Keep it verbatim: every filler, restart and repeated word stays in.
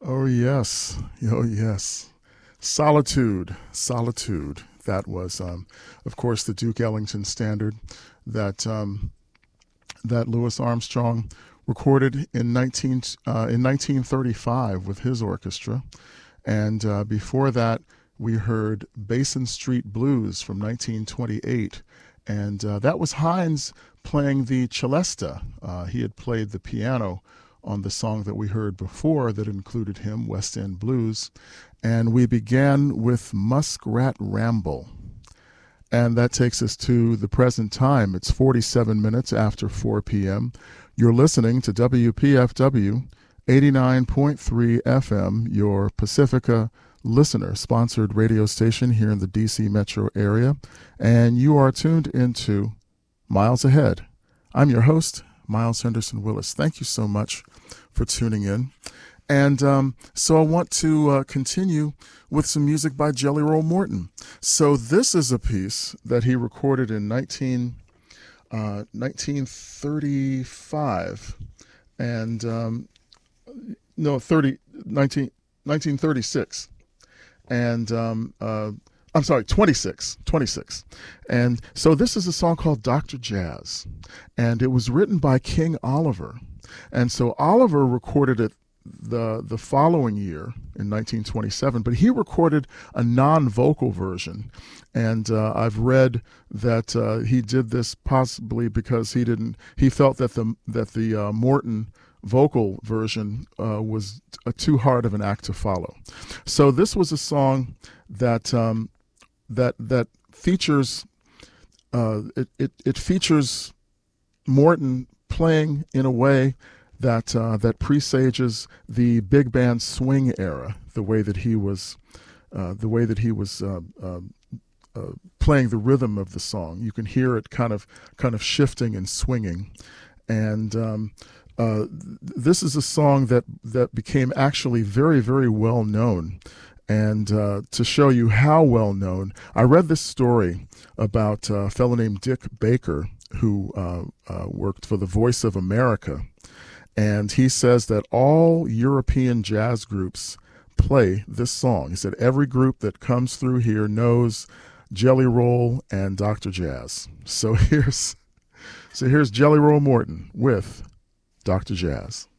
Oh, yes. Oh, yes. Solitude. Solitude. That was, um, of course, the Duke Ellington standard that um, that Louis Armstrong recorded in nineteen uh, in nineteen thirty-five with his orchestra, and uh, before that we heard Basin Street Blues from nineteen twenty-eight, and uh, that was Hines playing the celesta. Uh, he had played the piano on the song that we heard before that included him, West End Blues. And we began with Muskrat Ramble. And that takes us to the present time. It's forty-seven minutes after four p.m. You're listening to W P F W eighty-nine point three F M, your Pacifica listener-sponsored radio station here in the D C metro area. And you are tuned into Miles Ahead. I'm your host, Miles Henderson Willis. Thank you so much for tuning in. And um, so I want to uh, continue with some music by Jelly Roll Morton. So this is a piece that he recorded in nineteen, uh, nineteen thirty-five. And, um, no, thirty, nineteen, nineteen thirty-six. And um, uh, I'm sorry, twenty-six, twenty-six. And so this is a song called Doctor Jazz. And it was written by King Oliver. And so Oliver recorded it the the following year in nineteen twenty-seven, but he recorded a non-vocal version. And uh, I've read that uh, he did this possibly because he didn't, he felt that the, that the uh, Morton vocal version uh, was a too hard of an act to follow. So this was a song that um, that that features uh, it, it it features Morton playing in a way that uh, that presages the big band swing era, the way that he was uh, the way that he was uh, uh, uh, playing the rhythm of the song. You can hear it kind of kind of shifting and swinging, and um, uh, this is a song that that became actually very very well known. And uh, to show you how well known, I read this story about a fellow named Dick Baker who uh, uh, worked for the Voice of America. And he says that all European jazz groups play this song. He said every group that comes through here knows Jelly Roll and Doctor Jazz. So here's so here's Jelly Roll Morton with Doctor Jazz.